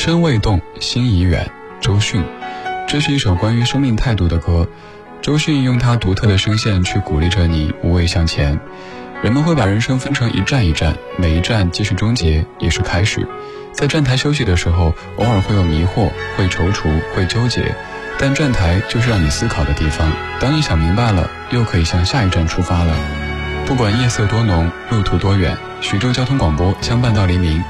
身未动，心已远。周迅，这是一首关于生命态度的歌。周迅用他独特的声线去鼓励着你无畏向前。人们会把人生分成一站一站，每一站既是终结，也是开始。在站台休息的时候，偶尔会有迷惑，会踌躇，会纠结，但站台就是让你思考的地方。当你想明白了，又可以向下一站出发了。不管夜色多浓，路途多远，徐州交通广播相伴到黎明。